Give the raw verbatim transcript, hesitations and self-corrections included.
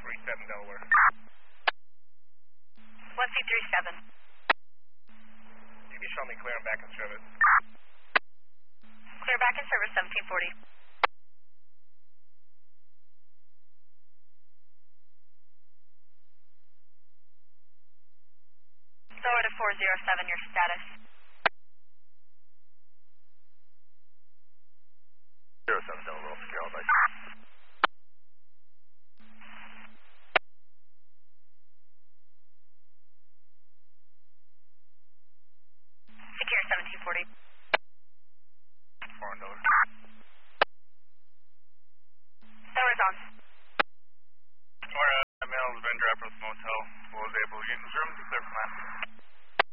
three seven Delaware. one C three seven. You can show me clear and back in service. Clear back in service, seventeen forty. Lower to four zero seven, your status. zero seven Delaware, scale by. Secure seventeen forty. four Delaware. Tower's on. Alright, male has been dropped from the motel. Was able to get in room to clear from that.